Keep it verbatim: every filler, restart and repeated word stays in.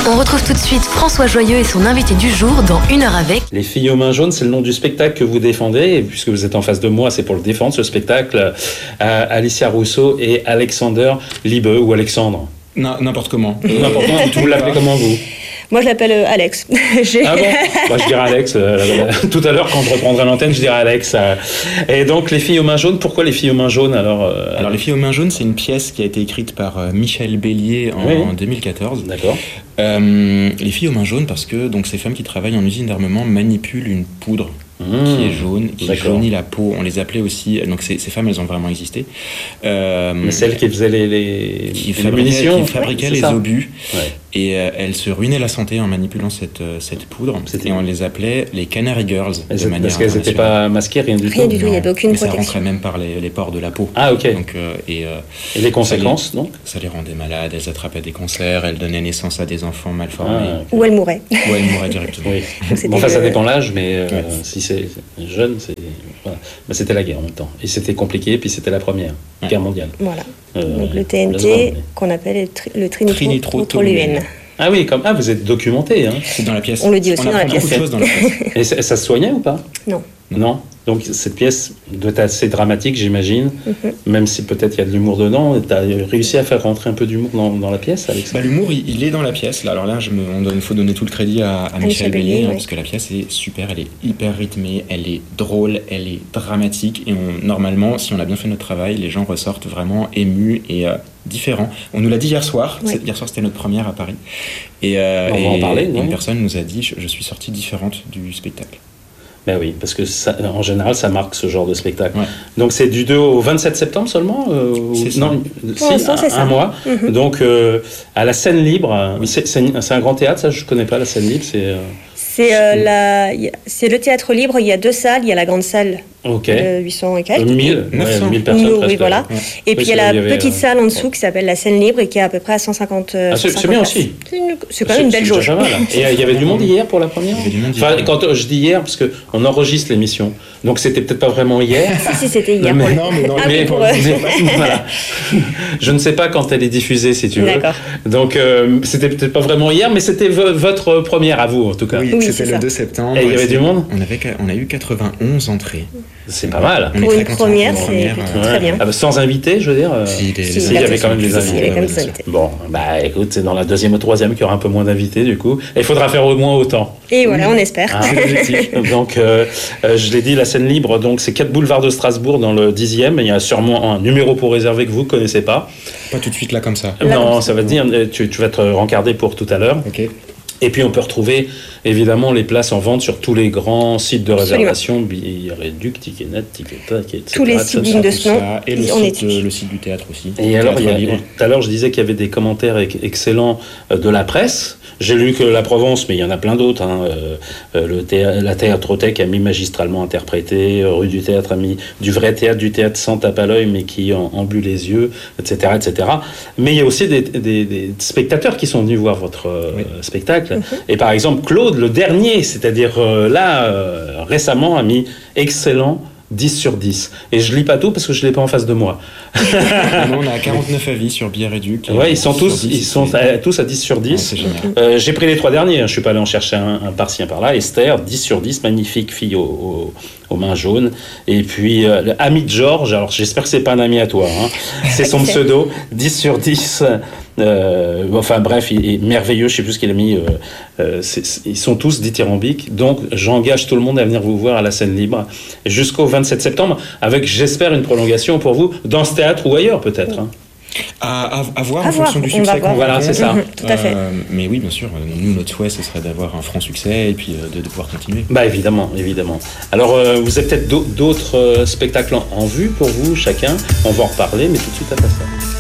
On retrouve tout de suite François Joyeux et son invité du jour dans Une heure avec. Les filles aux mains jaunes, c'est le nom du spectacle que vous défendez. Et puisque vous êtes en face de moi, c'est pour le défendre, ce spectacle. Euh, Alicia Rousseau et Alexander Liebe, ou Alexandre. Non, n'importe comment. N'importe comment. Vous l'appelez comment, vous? Moi, je l'appelle euh, Alex. J'ai... Ah bon? Bah, je dirais Alex. Euh, tout à l'heure, quand je reprendrai l'antenne, je dirais Alex. Euh. Et donc, Les filles aux mains jaunes, pourquoi Les filles aux mains jaunes alors euh, Alors, Les filles aux mains jaunes, c'est une pièce qui a été écrite par euh, Michel Bélier en, oui. en deux mille quatorze. D'accord. Euh, les filles aux mains jaunes, parce que donc, ces femmes qui travaillent en usine d'armement manipulent une poudre mmh. qui est jaune, qui D'accord. jaunit la peau. On les appelait aussi. Donc, ces, ces femmes, elles ont vraiment existé. Euh, Mais celles qui faisaient les, les, qui les fabriquaient, munitions, qui fabriquaient ouais, les ça. obus. Ouais. Et euh, elles se ruinaient la santé en manipulant cette, euh, cette poudre. C'était... Et on les appelait les Canary Girls. De manière parce qu'elles n'étaient pas masquées, rien du rien tout. du tout, il n'y avait aucune mais protection. Ça rentrait même par les, les pores de la peau. Ah, ok. Donc, euh, et, euh, et les conséquences, ça les, donc ça les rendait malades, elles attrapaient des cancers, elles donnaient naissance à des enfants mal formés. Ah, okay. Ou elles mouraient. Ou elles mouraient directement. Oui. Bon, enfin, le... ça dépend l'âge, mais euh, ouais. si c'est jeune, c'est... Voilà. Ben, c'était la guerre en même temps. Et c'était compliqué, puis c'était la première ouais. guerre mondiale. Voilà. Euh, donc le T N T, mais... qu'on appelle le, tri- le trinitro-toluène. Ah oui, comme ah vous êtes documenté. Hein. C'est dans la pièce. On le dit aussi on dans la pièce. Dans la pièce. Et ça, ça se soignait ou pas? Non. Non. Donc cette pièce doit être assez dramatique, j'imagine. Mm-hmm. Même si peut-être il y a de l'humour dedans. Tu as réussi à faire rentrer un peu d'humour dans, dans la pièce, Alex? Bah, l'humour, il, il est dans la pièce. Là, alors là, je me, on donne, faut donner tout le crédit à, à Michel Bélier, hein, ouais. parce que la pièce est super. Elle est hyper rythmée, elle est drôle, elle est dramatique. Et on, normalement, si on a bien fait notre travail, les gens ressortent vraiment émus et euh, différents. On nous l'a dit hier soir. Ouais. Hier soir, c'était notre première à Paris. Et, euh, on et va en parler. Une non personne nous a dit, je, je suis sortie différente du spectacle. Ben oui, parce que ça, en général, ça marque ce genre de spectacle. Ouais. Donc c'est du deux au vingt-sept septembre seulement euh, C'est ça. Non, Pour si, un, c'est ça. un mois. Mm-hmm. Donc euh, à la Scène Libre, oui. c'est, c'est, c'est un grand théâtre, ça je ne connais pas, la Scène Libre. C'est, euh, c'est, euh, la, c'est le théâtre libre, il y a deux salles, il y a la grande salle. Ok. De huit cents et quelques. mille, neuf cents. Ouais, mille personnes. Nous, presque. oui, voilà. Ouais. Et puis il y a la avait, petite euh... salle en dessous qui s'appelle la Scène Libre et qui est à peu près à cent cinquante. Ah, c'est, c'est bien aussi. C'est, une, c'est quand même une belle jauge. Et il y avait du monde hier pour la première? Il y avait du monde enfin, hier. Quand je dis hier, parce qu'on enregistre l'émission, donc c'était peut-être pas vraiment hier. si, si, c'était hier. Non, mais, non, mais, non, ah, mais, pour mais, mais voilà. Je ne sais pas quand elle est diffusée, si tu veux. D'accord. Donc euh, c'était peut-être pas vraiment hier, mais c'était v- votre première à vous, en tout cas. Oui, oui c'était le ça. deux septembre. Et il y avait du monde? On, avait, on a eu quatre-vingt-onze entrées. C'est pas mal. Pour une première, c'est première, euh, très bien. Ah bah, sans invité, je veux dire. Si, les, si, il y avait quand même des invités. invités. Bon, bah écoute, c'est dans la deuxième ou troisième qu'il y aura un peu moins d'invités, du coup. Et il faudra faire au moins autant. Et voilà, on espère. Ah, c'est l'objectif. Donc, euh, euh, je l'ai dit, la Scène Libre, donc c'est quatre boulevard de Strasbourg dans le dixième. Il y a sûrement un numéro pour réserver que vous ne connaissez pas. Pas tout de suite là comme ça. Là, non, comme ça va te dire, tu, tu vas te rencardé pour tout à l'heure. Ok. Et puis on peut retrouver évidemment les places en vente sur tous les grands sites de réservation, Billets Réduc, Ticketnet, Ticketak, et cetera. Tous les sites dignes de ce nom. Et le site, euh, le site du théâtre aussi. Et alors, il y a, tout à l'heure, je disais qu'il y avait des commentaires excellents de la presse. J'ai lu que La Provence, mais il y en a plein d'autres. Hein. Euh, le théâtre, la Théâtrothèque a mis magistralement interprété. Rue du Théâtre a mis du vrai théâtre, du théâtre sans tape à l'œil, mais qui en, en but les yeux, et cetera, et cetera. Mais il y a aussi des, des, des spectateurs qui sont venus voir votre oui. euh, spectacle. Mm-hmm. Et par exemple, Claude, le dernier, c'est-à-dire euh, là, euh, récemment, a mis excellent dix sur dix. Et je lis pas tout parce que je l'ai pas en face de moi. Non, on a quarante-neuf avis sur Billets Réduc. Ouais, ils sont tous, ils sont à, tous à dix sur dix. Ouais, c'est génial. Euh, j'ai pris les trois derniers, hein. Je suis pas allé en chercher un, un par-ci, un par-là. Esther, dix sur dix, magnifique fille au, au, aux mains jaunes. Et puis, euh, ami de Georges, alors j'espère que c'est pas un ami à toi, hein. C'est son pseudo, dix sur dix. Euh, enfin bref, il est merveilleux, je sais plus ce qu'il a mis. Euh, euh, c'est, c'est, ils sont tous dithyrambiques, donc j'engage tout le monde à venir vous voir à la Scène Libre jusqu'au vingt-sept septembre, avec j'espère une prolongation pour vous dans ce théâtre ou ailleurs peut-être. Hein. À, à, à voir à en voir, fonction du succès qu'on voilà, c'est ça. Mmh, tout à fait. Euh, mais oui, bien sûr, nous, notre souhait, ce serait d'avoir un franc succès et puis euh, de, de pouvoir continuer. Bah évidemment, évidemment. Alors, euh, vous avez peut-être d'autres euh, spectacles en, en vue pour vous, chacun. On va en reparler, mais tout de suite après ça.